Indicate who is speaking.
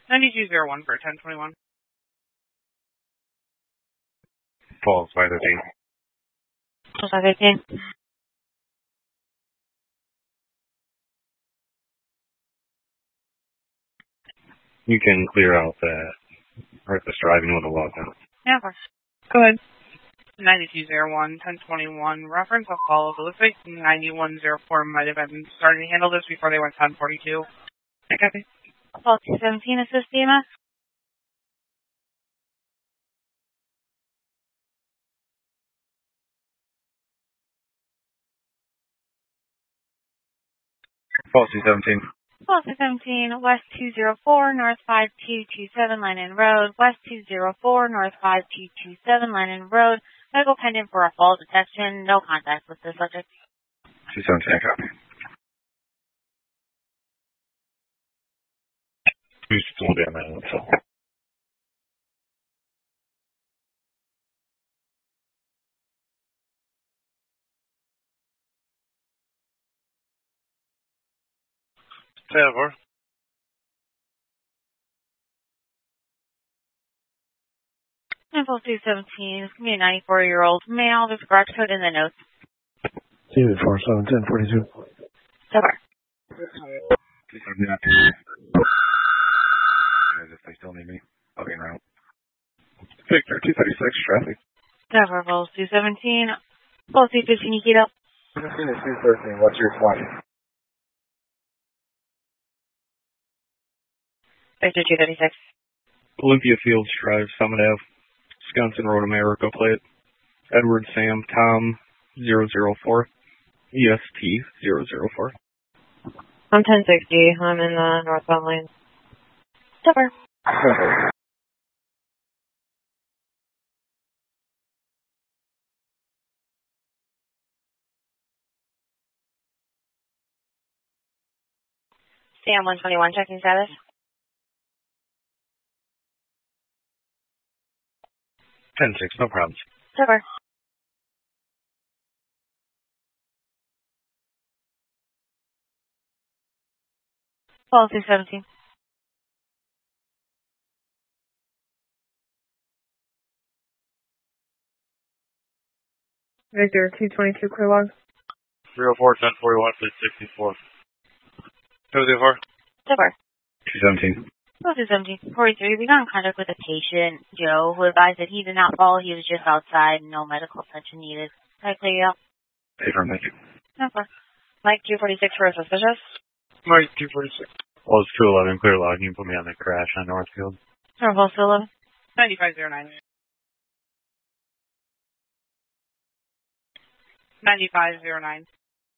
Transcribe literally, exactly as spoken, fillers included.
Speaker 1: ninety-two zero one for ten twenty-one.
Speaker 2: Falls, five thirteen.
Speaker 3: Falls, five thirteen.
Speaker 2: You can clear out that reckless driving with a lockout.
Speaker 1: Yeah, of course. Go ahead. ninety-two zero one, ten twenty-one. Reference of calls. It looks like ninety-one zero four might have been starting to handle this before they went ten forty-two. I copy.
Speaker 3: Call two seventeen, assist E M S.
Speaker 2: Falls, two seventeen.
Speaker 3: Call two seventeen, West two zero four, North five two two seven, Line End Road. West two zero four, North five two two seven, Line End Road. Medical pending for a fall detection. No contact with the subject.
Speaker 2: two seventeen, I copy. Who's still down that? So. Trevor.
Speaker 3: Info two seventeen, it's going to be a ninety-four-year-old male. There's a garage code in the notes.
Speaker 4: David four seven ten forty-two.
Speaker 3: Cover.
Speaker 2: If they still need me, I'll get around. Victor, two thirty-six, traffic.
Speaker 3: Cover, Falls two seventeen. Falls two fifteen, you get up.
Speaker 4: two thirteen, what's your flight?
Speaker 3: Victor two thirty-six.
Speaker 2: Olympia Fields Drive, Summit Ave, Wisconsin Road, America, plate. Edward Sam Tom zero zero four, E S T zero zero four.
Speaker 5: I'm ten sixty. I'm in the northbound lane.
Speaker 3: Cover. Sam one twenty-one, checking status.
Speaker 2: ten six, no problems.
Speaker 3: Cover. Falls two seventeen.
Speaker 5: Victor two twenty-two, clear log.
Speaker 2: zero four, ten forty-one, please sixty-four. two zero four.
Speaker 3: Cover.
Speaker 2: two seventeen.
Speaker 3: Falls two seventeen. forty-three, we got in contact with a patient, Joe, who advised that he did not fall. He was just outside. No medical attention needed. Can I clear you out?
Speaker 2: Paper, thank you.
Speaker 3: Okay. Mike two forty-six for a suspicious.
Speaker 2: Mike two forty-six. Well, it's two eleven, clear log. You can put me on the crash on Northfield.
Speaker 3: Or Falls two eleven.
Speaker 1: ninety-five zero nine. ninety-five zero nine.